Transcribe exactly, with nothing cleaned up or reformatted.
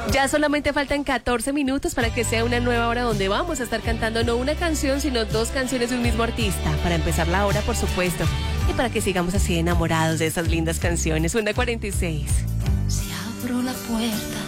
Ya solamente faltan catorce minutos para que sea una nueva hora donde vamos a estar cantando no una canción, sino dos canciones de un mismo artista. Para empezar la hora, por supuesto. Y para que sigamos así enamorados de esas lindas canciones. Una cuarenta y seis. Si abro la puerta